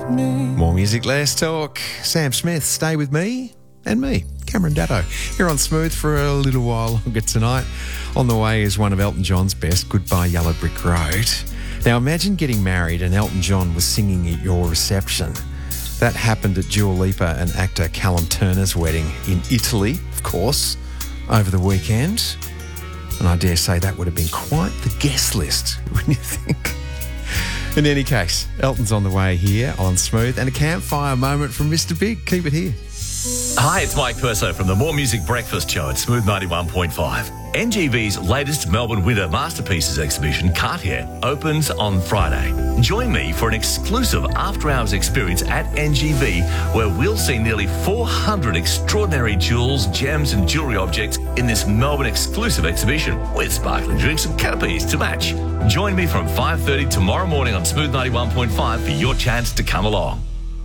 More music, less talk. Sam Smith, Stay With Me, and me, Cameron Datto. Here on Smooth for a little while longer tonight. On the way is one of Elton John's best, Goodbye Yellow Brick Road. Now imagine getting married and Elton John was singing at your reception. That happened at Dua Lipa and actor Callum Turner's wedding in Italy, of course, over the weekend. And I dare say that would have been quite the guest list, wouldn't you think? In any case, Elton's on the way here on Smooth, and a campfire moment from Mr. Big. Keep it here. Hi, it's Mike Perso from the More Music Breakfast Show at Smooth 91.5. NGV's latest Melbourne Winter Masterpieces exhibition, Cartier, opens on Friday. Join me for an exclusive after-hours experience at NGV, where we'll see nearly 400 extraordinary jewels, gems and jewellery objects in this Melbourne exclusive exhibition, with sparkling drinks and canopies to match. Join me from 5:30 tomorrow morning on Smooth 91.5 for your chance to come along.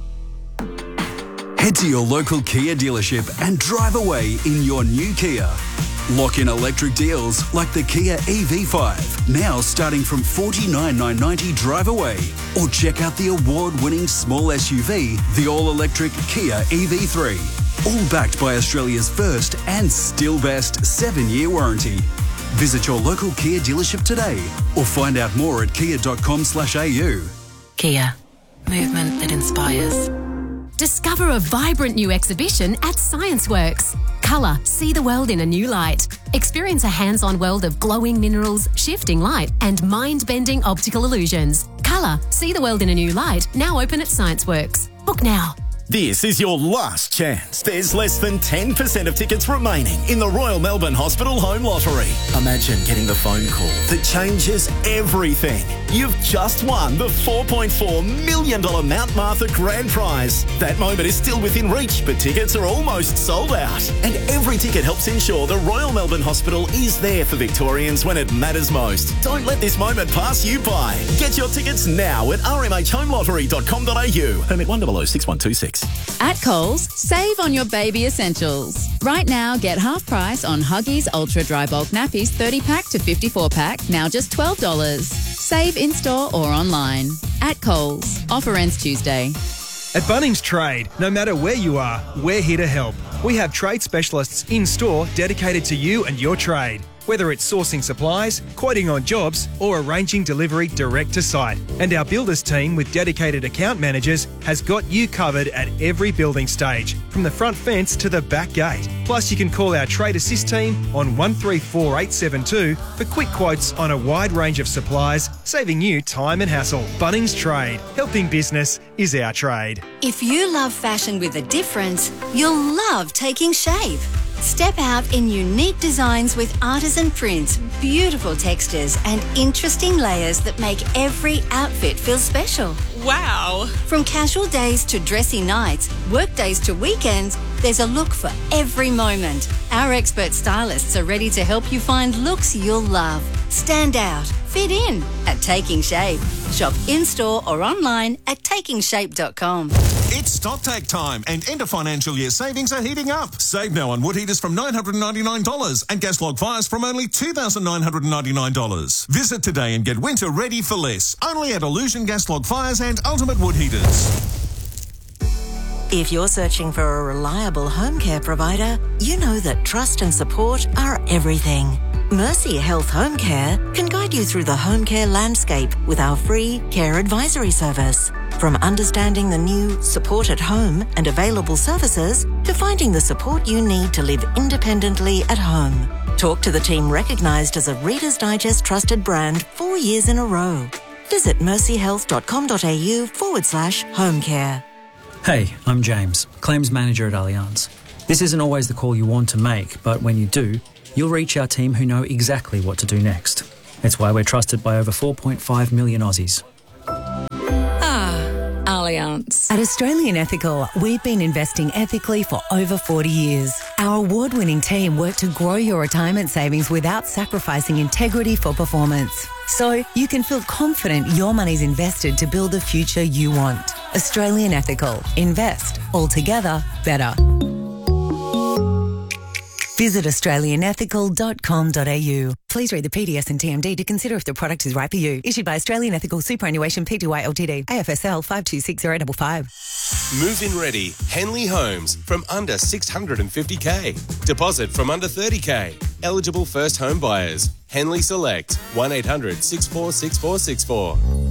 Head to your local Kia dealership and drive away in your new Kia. Lock in electric deals like the Kia EV5, now starting from $49,990 drive away. Or check out the award-winning small SUV, the all-electric Kia EV3. All backed by Australia's first and still best 7-year warranty. Visit your local Kia dealership today or find out more at kia.com/au. Kia. Movement that inspires. Discover a vibrant new exhibition at ScienceWorks. Colour, see the world in a new light. Experience a hands-on world of glowing minerals, shifting light and mind-bending optical illusions. Colour, see the world in a new light, now open at ScienceWorks. Book now. This is your last chance. There's less than 10% of tickets remaining in the Royal Melbourne Hospital Home Lottery. Imagine getting the phone call that changes everything. You've just won the $4.4 million Mount Martha Grand Prize. That moment is still within reach, but tickets are almost sold out. And every ticket helps ensure the Royal Melbourne Hospital is there for Victorians when it matters most. Don't let this moment pass you by. Get your tickets now at rmhhomelottery.com.au. Permit 1006126. At Coles, save on your baby essentials. Right now, get half price on Huggies Ultra Dry Bulk Nappies 30-pack to 54-pack, now just $12. Save in-store or online. At Coles. Offer ends Tuesday. At Bunnings Trade, no matter where you are, we're here to help. We have trade specialists in-store dedicated to you and your trade. Whether it's sourcing supplies, quoting on jobs, or arranging delivery direct to site. And our builders team with dedicated account managers has got you covered at every building stage, from the front fence to the back gate. Plus, you can call our Trade Assist team on 134872 for quick quotes on a wide range of supplies, saving you time and hassle. Bunnings Trade. Helping business is our trade. If you love fashion with a difference, you'll love Taking Shape. Step out in unique designs with artisan prints, beautiful textures and interesting layers that make every outfit feel special. Wow! From casual days to dressy nights, work days to weekends, there's a look for every moment. Our expert stylists are ready to help you find looks you'll love. Stand out, fit in at Taking Shape. Shop in-store or online at takingshape.com. It's StockTake time and end of financial year savings are heating up. Save now on wood heaters from $999 and gas log fires from only $2,999. Visit today and get winter ready for less. Only at Illusion Gas Log Fires and Ultimate Wood Heaters. If you're searching for a reliable home care provider, you know that trust and support are everything. Mercy Health Home Care can guide you through the home care landscape with our free care advisory service. From understanding the new support at home and available services to finding the support you need to live independently at home. Talk to the team recognised as a Reader's Digest trusted brand 4 years in a row. Visit mercyhealth.com.au/home care. Hey, I'm James, Claims Manager at Allianz. This isn't always the call you want to make, but when you do, you'll reach our team who know exactly what to do next. It's why we're trusted by over 4.5 million Aussies. Allianz. At Australian Ethical, we've been investing ethically for over 40 years. Our award-winning team work to grow your retirement savings without sacrificing integrity for performance. So you can feel confident your money's invested to build the future you want. Australian Ethical. Invest. Altogether better. Visit australianethical.com.au. Please read the PDS and TMD to consider if the product is right for you. Issued by Australian Ethical Superannuation Pty Ltd. AFSL 5260055. Move-in ready. Henley Homes from under 650k. Deposit from under 30k. Eligible first home buyers. Henley Select 1800 646464.